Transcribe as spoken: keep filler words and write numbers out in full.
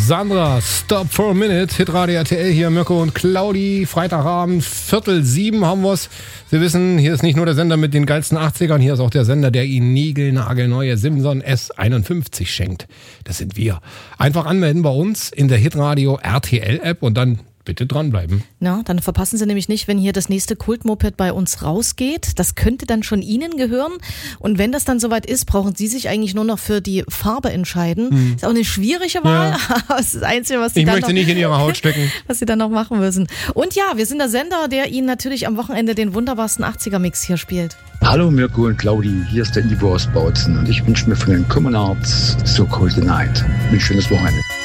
Sandra, Stop for a Minute, Hitradio R T L, hier Mirko und Claudi, Freitagabend, Viertel sieben haben wir's. Sie wissen, hier ist nicht nur der Sender mit den geilsten achtzigern, hier ist auch der Sender, der Ihnen niegelnagelneue Simson S einundfünfzig schenkt. Das sind wir. Einfach anmelden bei uns in der Hitradio R T L-App und dann bitte dranbleiben. Ja, dann verpassen Sie nämlich nicht, wenn hier das nächste Kultmoped bei uns rausgeht. Das könnte dann schon Ihnen gehören. Und wenn das dann soweit ist, brauchen Sie sich eigentlich nur noch für die Farbe entscheiden. Hm. Ist auch eine schwierige Wahl, Ja. aber es ist das Einzige, was Sie Ich dann möchte noch, nicht in Ihre Haut stecken. was Sie dann noch machen müssen. Und ja, wir sind der Sender, der Ihnen natürlich am Wochenende den wunderbarsten achtziger-Mix hier spielt. Hallo Mirko und Claudi, hier ist der Ivo aus Bautzen und ich wünsche mir von den Common Arts So Cold the Night. Ein schönes Wochenende.